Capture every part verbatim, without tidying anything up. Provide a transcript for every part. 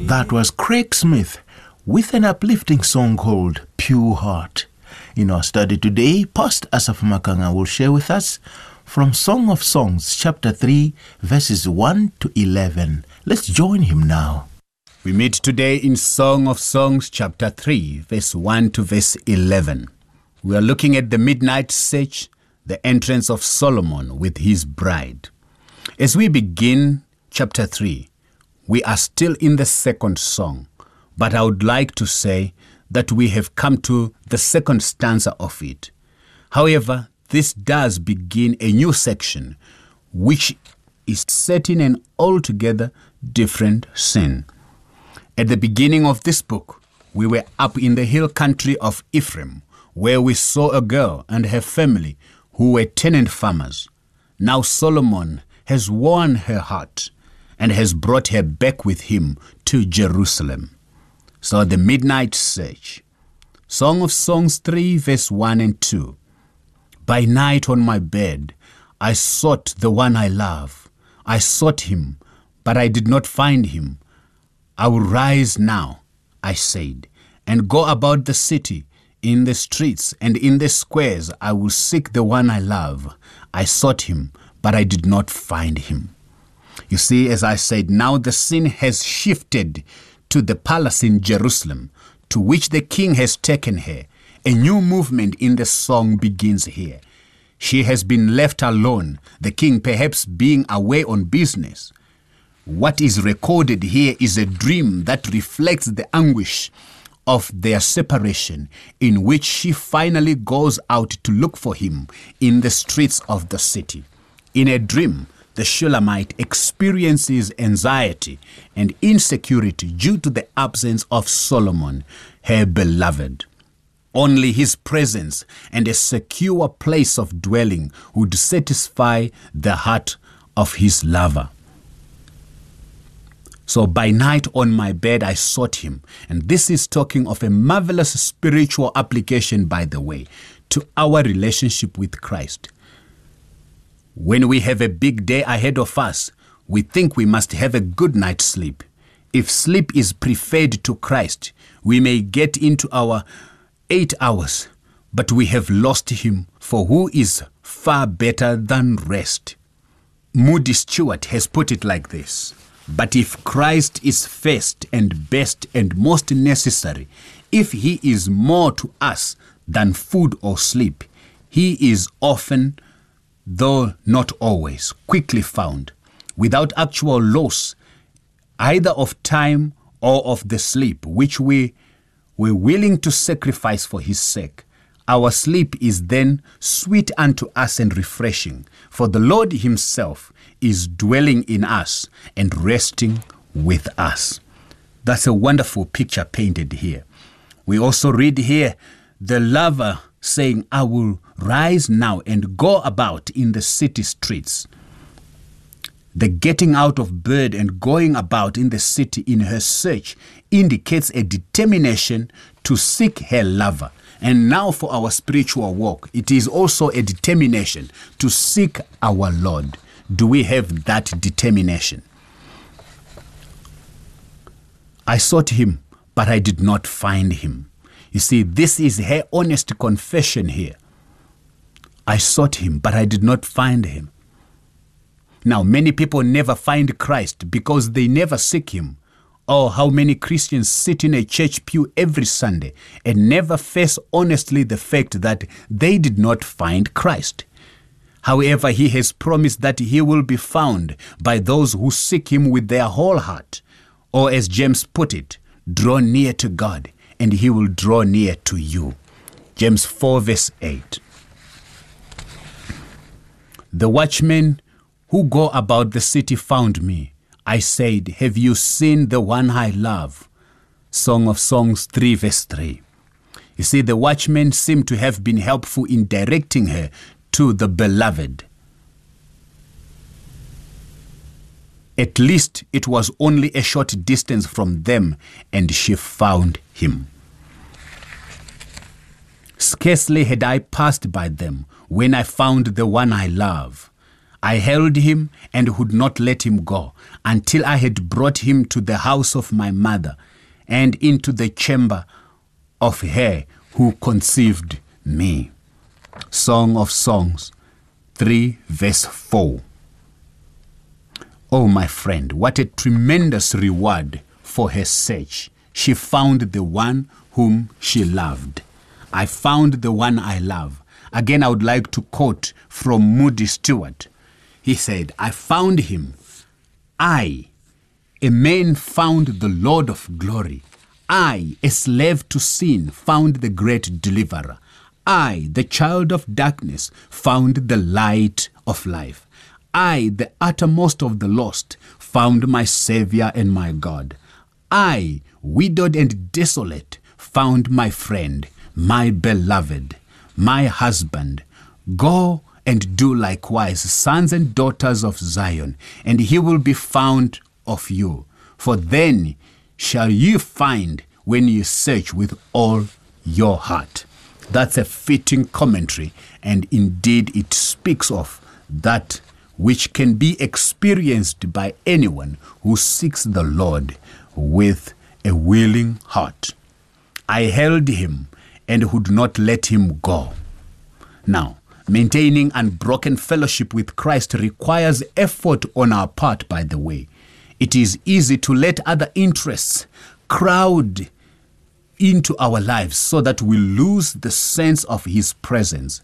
That was Craig Smith with an uplifting song called Pure Heart. In our study today, Pastor Asaph Makanga will share with us from Song of Songs, chapter three, verses one to eleven. Let's join him now. We meet today in Song of Songs, chapter three, verse one to verse eleven. We are looking at the midnight search, the entrance of Solomon with his bride. As we begin chapter three, we are still in the second song, but I would like to say that we have come to the second stanza of it. However, this does begin a new section, which is set in an altogether different scene. At the beginning of this book, we were up in the hill country of Ephraim, where we saw a girl and her family who were tenant farmers. Now Solomon has won her heart and has brought her back with him to Jerusalem. So the midnight search. Song of Songs three, verse one and two. By night on my bed, I sought the one I love. I sought him, but I did not find him. I will rise now, I said, and go about the city. In the streets and in the squares, I will seek the one I love. I sought him, but I did not find him. You see, as I said, now the scene has shifted to the palace in Jerusalem, to which the king has taken her. A new movement in the song begins here. She has been left alone, the king perhaps being away on business. What is recorded here is a dream that reflects the anguish of their separation, in which she finally goes out to look for him in the streets of the city. In a dream, the Shulamite experiences anxiety and insecurity due to the absence of Solomon, her beloved. Only his presence and a secure place of dwelling would satisfy the heart of his lover. So by night on my bed I sought him. And this is talking of a marvelous spiritual application, by the way, to our relationship with Christ. When we have a big day ahead of us, we think we must have a good night's sleep. If sleep is preferred to Christ, we may get into our eight hours, but we have lost him, for who is far better than rest. Moody Stewart has put it like this: but if Christ is first and best and most necessary, if he is more to us than food or sleep, he is often, though not always, quickly found, without actual loss either of time or of the sleep which we were willing to sacrifice for his sake. Our sleep is then sweet unto us and refreshing, for the Lord himself is dwelling in us and resting with us. That's a wonderful picture painted here. We also read here the lover saying, I will rise now and go about in the city streets. The getting out of bed and going about in the city in her search indicates a determination to seek her lover. And now for our spiritual walk, it is also a determination to seek our Lord. Do we have that determination? I sought him, but I did not find him. You see, this is her honest confession here. I sought him, but I did not find him. Now, many people never find Christ because they never seek him. Oh, how many Christians sit in a church pew every Sunday and never face honestly the fact that they did not find Christ. However, he has promised that he will be found by those who seek him with their whole heart. Or as James put it, draw near to God and he will draw near to you. James four verse eight. The watchmen who go about the city found me. I said, have you seen the one I love? Song of Songs three verse three. You see, the watchmen seem to have been helpful in directing her to the beloved. At least it was only a short distance from them, and she found him. Scarcely had I passed by them when I found the one I love. I held him and would not let him go until I had brought him to the house of my mother and into the chamber of her who conceived me. Song of Songs three verse four. Oh, my friend, what a tremendous reward for her search. She found the one whom she loved. I found the one I love. Again, I would like to quote from Moody Stewart. He said, I found him. I, a man, found the Lord of glory. I, a slave to sin, found the great deliverer. I, the child of darkness, found the light of life. I, the uttermost of the lost, found my Savior and my God. I, widowed and desolate, found my friend, my beloved, my husband. Go and do likewise, sons and daughters of Zion, and he will be found of you. For then shall you find when you search with all your heart. That's a fitting commentary, and indeed it speaks of that which can be experienced by anyone who seeks the Lord with a willing heart. I held him and would not let him go. Now, maintaining unbroken fellowship with Christ requires effort on our part, by the way. It is easy to let other interests crowd into our lives so that we lose the sense of his presence.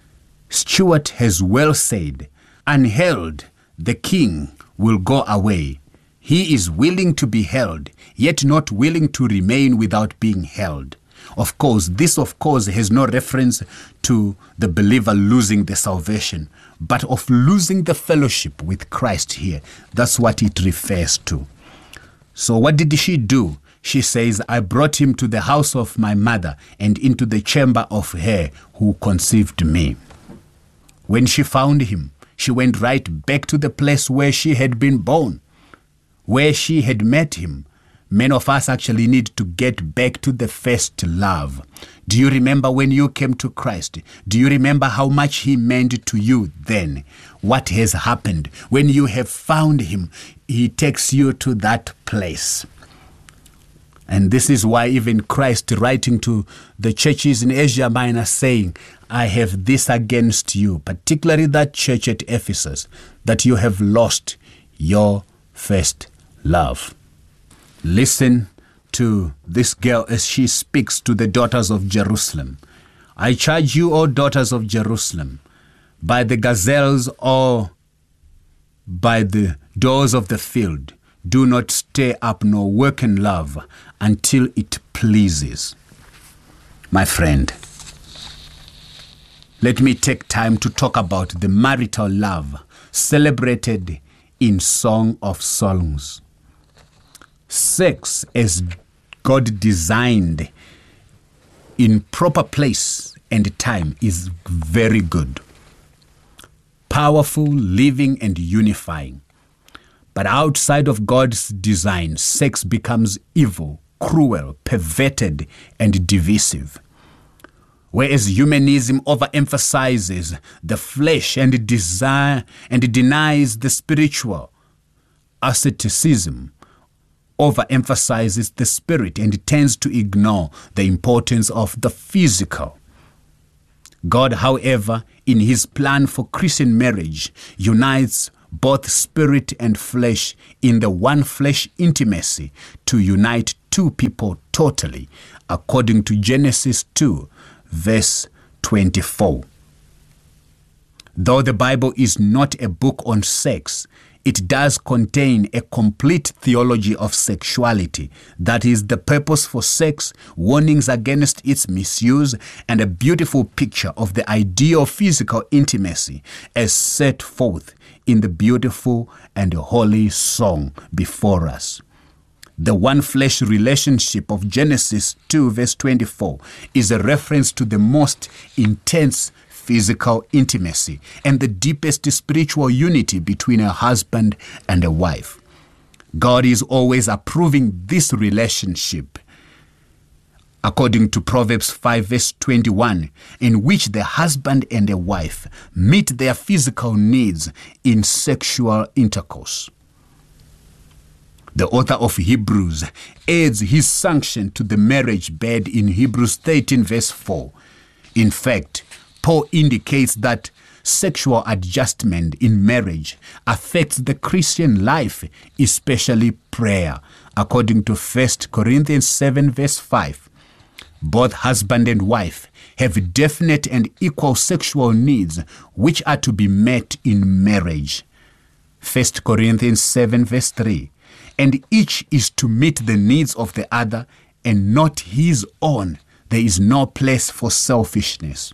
Stuart has well said, unheld, the king will go away. He is willing to be held, yet not willing to remain without being held. Of course, this of course has no reference to the believer losing the salvation, but of losing the fellowship with Christ here. That's what it refers to. So what did she do? She says, I brought him to the house of my mother and into the chamber of her who conceived me. When she found him, she went right back to the place where she had been born, where she had met him. Many of us actually need to get back to the first love. Do you remember when you came to Christ? Do you remember how much he meant to you then? What has happened? When you have found him, he takes you to that place. And this is why even Christ, writing to the churches in Asia Minor, saying, I have this against you, particularly that church at Ephesus, that you have lost your first love. Listen to this girl as she speaks to the daughters of Jerusalem. I charge you, O daughters of Jerusalem, by the gazelles or by the doors of the field, do not stay up nor work in love until it pleases. My friend, let me take time to talk about the marital love celebrated in Song of Songs. Sex, as God designed in proper place and time, is very good, powerful, living, and unifying. But outside of God's design, sex becomes evil, cruel, perverted, and divisive. Whereas humanism overemphasizes the flesh and desire and denies the spiritual, asceticism overemphasizes the spirit and tends to ignore the importance of the physical. God, however, in his plan for Christian marriage, unites both spirit and flesh in the one flesh intimacy to unite two people totally, according to Genesis two, verse twenty-four. Though the Bible is not a book on sex, it does contain a complete theology of sexuality, that is, the purpose for sex, warnings against its misuse, and a beautiful picture of the idea of physical intimacy as set forth in the beautiful and holy song before us. The one flesh relationship of Genesis two, verse twenty-four, is a reference to the most intense physical intimacy and the deepest spiritual unity between a husband and a wife. God is always approving this relationship according to Proverbs five verse twenty-one, in which the husband and a wife meet their physical needs in sexual intercourse. The author of Hebrews adds his sanction to the marriage bed in Hebrews thirteen verse four. In fact, Paul indicates that sexual adjustment in marriage affects the Christian life, especially prayer, according to First Corinthians seven verse five. Both husband and wife have definite and equal sexual needs which are to be met in marriage. First Corinthians seven verse three. And each is to meet the needs of the other and not his own. There is no place for selfishness.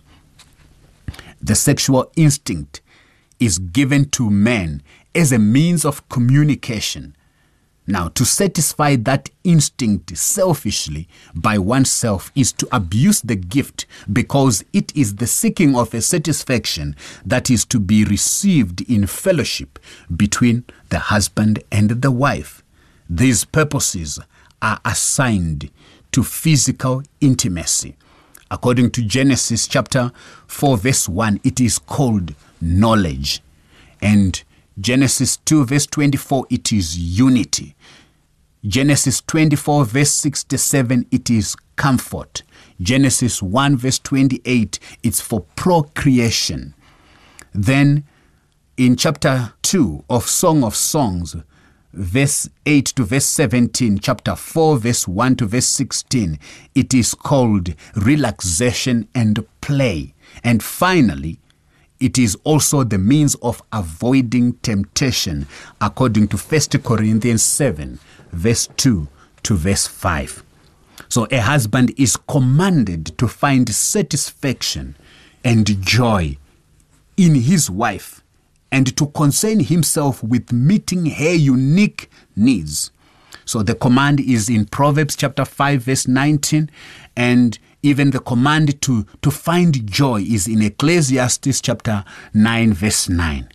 The sexual instinct is given to man as a means of communication. Now, to satisfy that instinct selfishly by oneself is to abuse the gift, because it is the seeking of a satisfaction that is to be received in fellowship between the husband and the wife. These purposes are assigned to physical intimacy. According to Genesis chapter four verse one, it is called knowledge. And Genesis two verse twenty-four, it is unity. Genesis twenty-four verse sixty-seven, it is comfort. Genesis one verse twenty-eight, it's for procreation. Then in chapter two of Song of Songs, verse eight to verse seventeen, chapter four, verse one to verse sixteen, it is called relaxation and play. And finally, it is also the means of avoiding temptation, according to First Corinthians seven, verse two to verse five. So a husband is commanded to find satisfaction and joy in his wife, and to concern himself with meeting her unique needs. So the command is in Proverbs chapter five verse nineteen, and even the command to, to find joy is in Ecclesiastes chapter nine verse nine.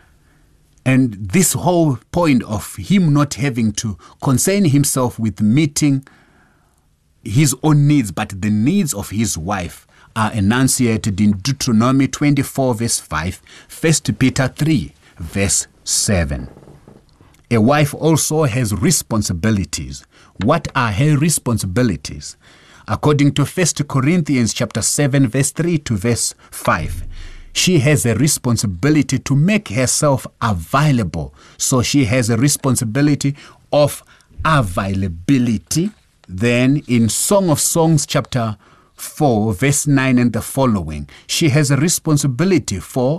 And this whole point of him not having to concern himself with meeting his own needs, but the needs of his wife, are enunciated in Deuteronomy twenty-four verse five, First Peter three verse seven. A wife also has responsibilities. What are her responsibilities? According to First Corinthians chapter seven verse three to verse five, she has a responsibility to make herself available. So she has a responsibility of availability. Then in Song of Songs chapter four verse nine and the following, she has a responsibility for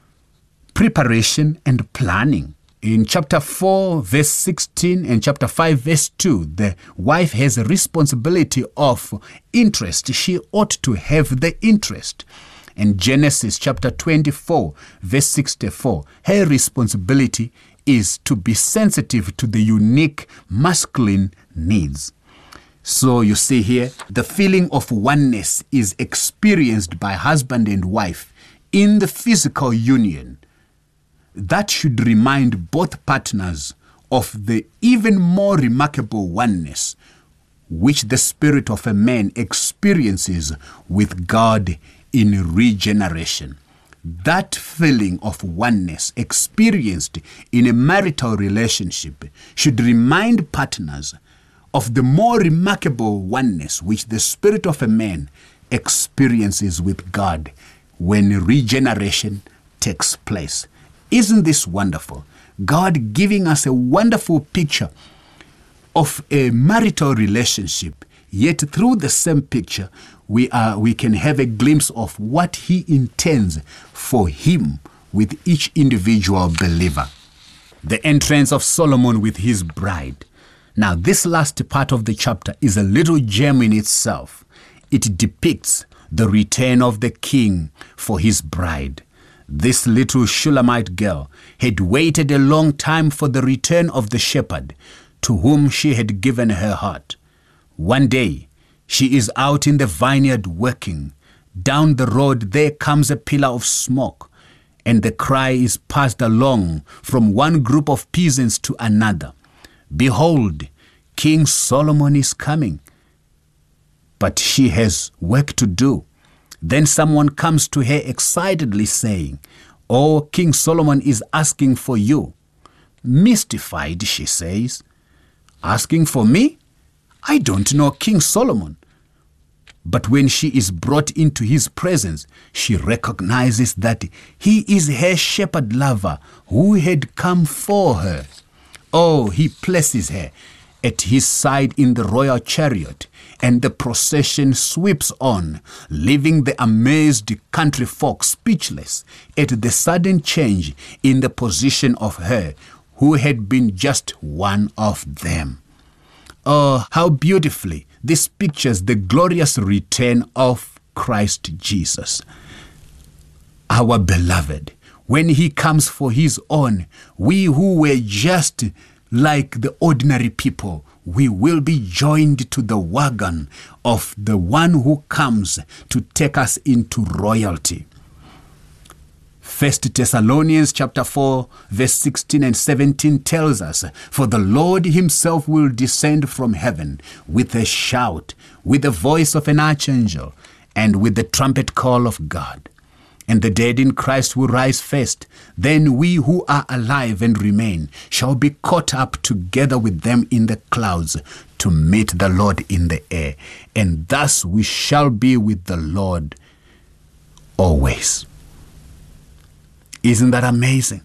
preparation and planning. In chapter four verse sixteen and chapter five verse two, the wife has a responsibility of interest. She ought to have the interest. In Genesis chapter twenty-four verse sixty-four, her responsibility is to be sensitive to the unique masculine needs. So you see here, the feeling of oneness is experienced by husband and wife in the physical union. That should remind both partners of the even more remarkable oneness which the spirit of a man experiences with God in regeneration. That feeling of oneness experienced in a marital relationship should remind partners of the more remarkable oneness which the spirit of a man experiences with God when regeneration takes place. Isn't this wonderful? God giving us a wonderful picture of a marital relationship, yet through the same picture, we are we can have a glimpse of what he intends for him with each individual believer. The entrance of Solomon with his bride. Now, this last part of the chapter is a little gem in itself. It depicts the return of the king for his bride. This little Shulamite girl had waited a long time for the return of the shepherd to whom she had given her heart. One day, she is out in the vineyard working. Down the road there comes a pillar of smoke, and the cry is passed along from one group of peasants to another. Behold, King Solomon is coming. but she has work to do. Then someone comes to her excitedly saying, "Oh, King Solomon is asking for you." Mystified, she says, "Asking for me? I don't know King Solomon." But when she is brought into his presence, she recognizes that he is her shepherd lover who had come for her. Oh, he places her at his side in the royal chariot, and the procession sweeps on, leaving the amazed country folk speechless at the sudden change in the position of her who had been just one of them. Oh, how beautifully this pictures the glorious return of Christ Jesus, our beloved. When he comes for his own, we who were just like the ordinary people, we will be joined to the wagon of the one who comes to take us into royalty. First Thessalonians chapter four, verse sixteen and seventeen tells us, "For the Lord himself will descend from heaven with a shout, with the voice of an archangel, and with the trumpet call of God. And the dead in Christ will rise first. Then we who are alive and remain shall be caught up together with them in the clouds to meet the Lord in the air. And thus we shall be with the Lord always." Isn't that amazing?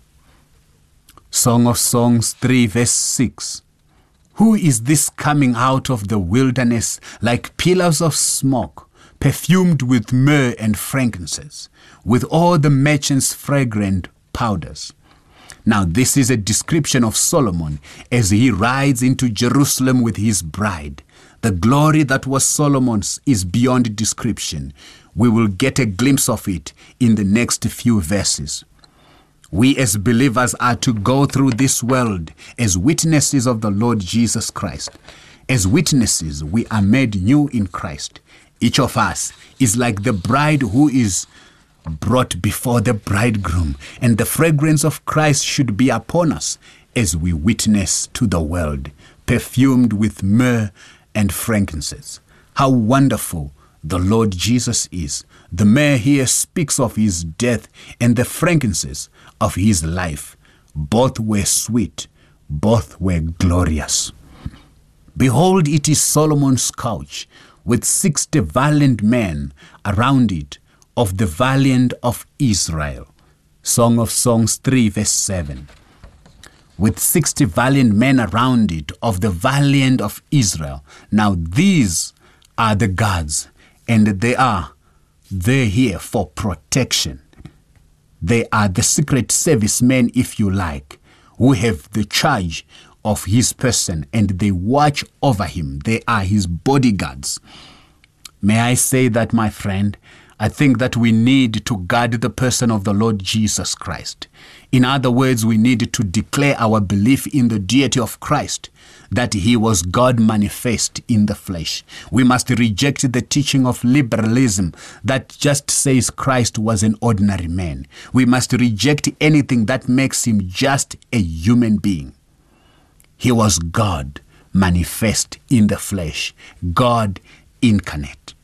Song of Songs three, verse six. "Who is this coming out of the wilderness like pillars of smoke, perfumed with myrrh and frankincense, with all the merchants' fragrant powders?" Now this is a description of Solomon as he rides into Jerusalem with his bride. The glory that was Solomon's is beyond description. We will get a glimpse of it in the next few verses. We as believers are to go through this world as witnesses of the Lord Jesus Christ. As witnesses, we are made new in Christ. Each of us is like the bride who is brought before the bridegroom, and the fragrance of Christ should be upon us as we witness to the world, perfumed with myrrh and frankincense. How wonderful the Lord Jesus is. The myrrh here speaks of his death, and the frankincense of his life. Both were sweet, both were glorious. "Behold, it is Solomon's couch, with sixty valiant men around it, of the valiant of Israel." Song of Songs three, verse seven. With sixty valiant men around it, of the valiant of Israel. Now these are the gods, and they are they're here for protection. They are the secret servicemen, if you like, who have the charge of his person, and they watch over him. They are his bodyguards. May I say that, my friend, I think that we need to guard the person of the Lord Jesus Christ. In other words, we need to declare our belief in the deity of Christ, that he was God manifest in the flesh. We must reject the teaching of liberalism that just says Christ was an ordinary man. We must reject anything that makes him just a human being. He was God manifest in the flesh, God incarnate.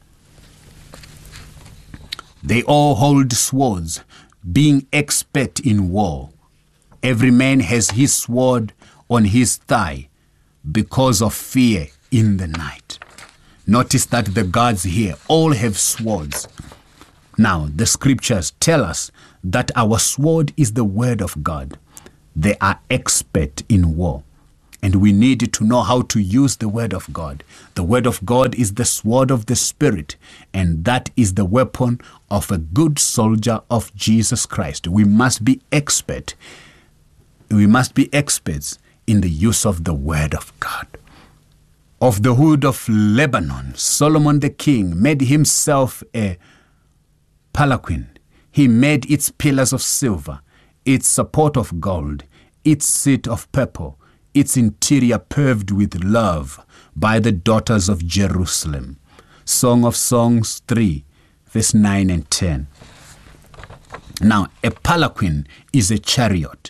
They all hold swords, being expert in war. Every man has his sword on his thigh because of fear in the night. Notice that the gods here all have swords. Now, the scriptures tell us that our sword is the word of God. They are expert in war. And we need to know how to use the word of God. The word of God is the sword of the Spirit, and that is the weapon of a good soldier of Jesus Christ. We must be expert. We must be experts in the use of the word of God. Of the wood of Lebanon, Solomon the king made himself a palanquin. He made its pillars of silver, its support of gold, its seat of purple, its interior paved with love by the daughters of Jerusalem. Song of Songs three, verse nine and ten. Now, a palanquin is a chariot.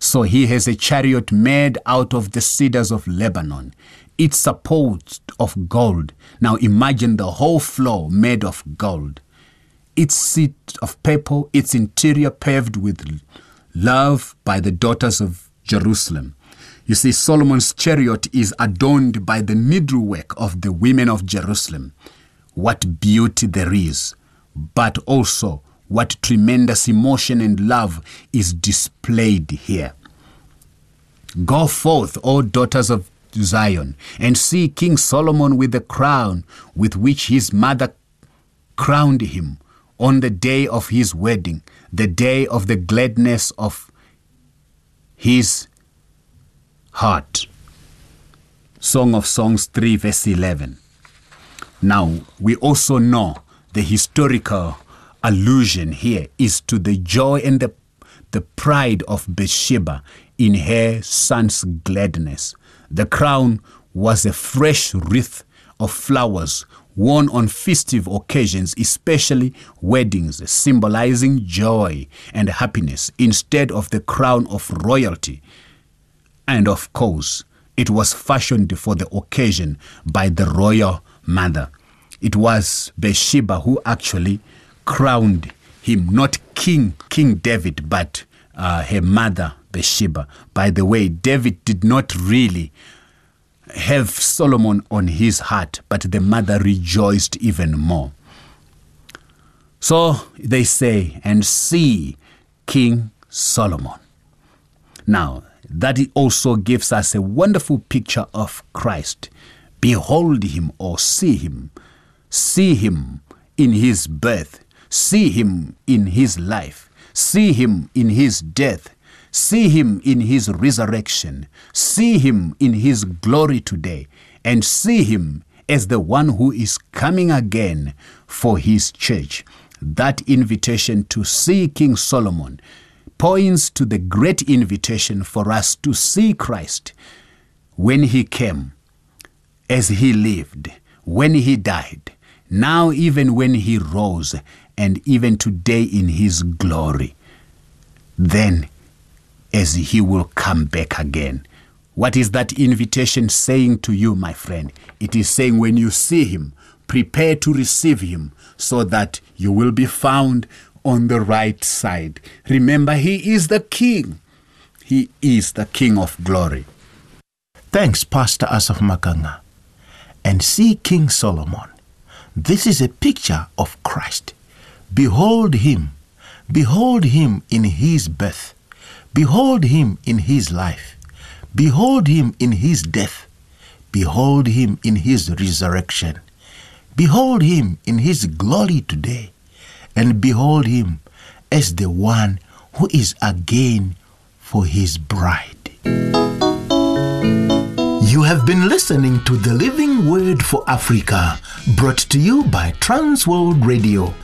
So he has a chariot made out of the cedars of Lebanon. It's supposed of gold. Now imagine the whole floor made of gold. Its seat of purple, its interior paved with love by the daughters of Jerusalem. You see, Solomon's chariot is adorned by the needlework of the women of Jerusalem. What beauty there is, but also what tremendous emotion and love is displayed here. Go forth, O daughters of Zion, and see King Solomon with the crown with which his mother crowned him on the day of his wedding, the day of the gladness of his heart. Song of Songs three verse eleven. Now, we also know the historical allusion here is to the joy and the, the pride of Bathsheba in her son's gladness. The crown was a fresh wreath of flowers worn on festive occasions, especially weddings, symbolizing joy and happiness instead of the crown of royalty. And of course, it was fashioned for the occasion by the royal mother. It was Bathsheba who actually crowned him, not King King David, but uh, her mother Bathsheba. By the way, David did not really have Solomon on his heart, but the mother rejoiced even more. So they say, and see King Solomon. Now, that also gives us a wonderful picture of Christ. Behold him or see him. See him in his birth. See him in his life. See him in his death. See him in his resurrection. See him in his glory today. And see him as the one who is coming again for his church. That invitation to see King Solomon points to the great invitation for us to see Christ when he came, as he lived, when he died, now even when he rose, and even today in his glory. Then, as he will come back again. What is that invitation saying to you, my friend? It is saying when you see him, prepare to receive him so that you will be found on the right side. Remember, he is the King. He is the King of glory. Thanks, Pastor Asaph Makanga. And see King Solomon. This is a picture of Christ. Behold him. Behold him in his birth. Behold him in his life. Behold him in his death. Behold him in his resurrection. Behold him in his glory today. And behold him as the one who is again for his bride. You have been listening to the Living Word for Africa, brought to you by Transworld Radio.